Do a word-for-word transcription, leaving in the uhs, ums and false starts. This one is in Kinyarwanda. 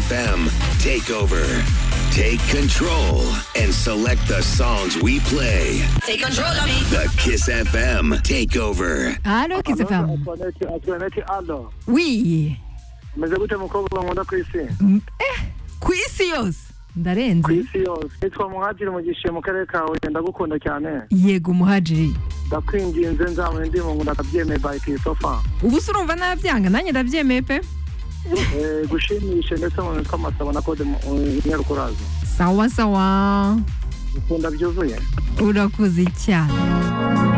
F M Takeover. Take control and select the songs we play. Take control of me. The Kiss F M Takeover. Allô, Kiss F M. Allo, Oui. meze gute mukobwa nkunda ku isi? Eh, ku isi yose. Ndarenze. Ku isi yose. Nitwa Muhadjiri Mugisha mu karere ka Huye, ndagukunda cyane. Yego Muhadjiri. Ndakwinginze nzamwe ndimo ngo ndakabyemeye by Christopher. Ubu se urumva nabyanga nanjye ndabyemeye pe. Eh, gushimisha ndetse mu mitwe amasabo na kode Nyarukurazo. Sawa sawa. Ukunda byuzuye. Urakoze cyane.